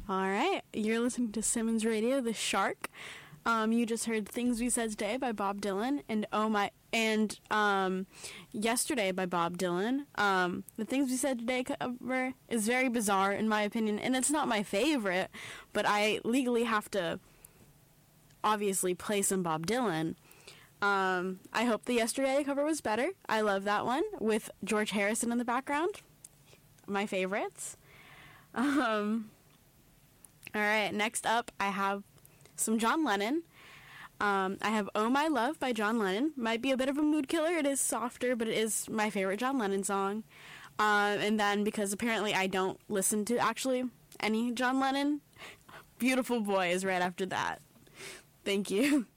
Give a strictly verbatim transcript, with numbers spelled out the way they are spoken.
All right, you're listening to Simmons Radio, The Shark. Um, you just heard "Things We Said Today" by Bob Dylan, and "Oh My" and um, "Yesterday" by Bob Dylan. Um, the "Things We Said Today" cover is very bizarre, in my opinion, and it's not my favorite, but I legally have to obviously play some Bob Dylan. Um, I hope the "Yesterday" cover was better. I love that one with George Harrison in the background. My favorites. Um, all right, next up I have some John Lennon. Um, I have "Oh My Love" by John Lennon. Might be a bit of a mood killer. It is softer, but it is my favorite John Lennon song. Um, and then, because apparently I don't listen to actually any John Lennon, "Beautiful Boy" is right after that. Thank you.